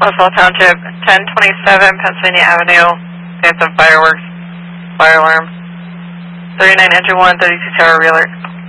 Roswell Township, 1027 Pennsylvania Avenue. Phantom fireworks, fire alarm. 39 engine 1, 32 tower realer.